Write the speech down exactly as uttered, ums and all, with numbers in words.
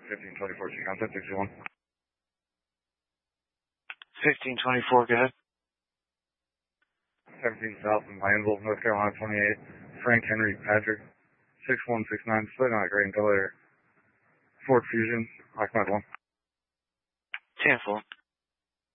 fifteen twenty-four, G contact, sixty-one. fifteen twenty-four, go ahead. seventeen South in Landville, North Carolina, twenty-eight. Frank Henry Patrick, six one six nine, split on a gray and color. Ford Fusion, Lockmount one. ten four.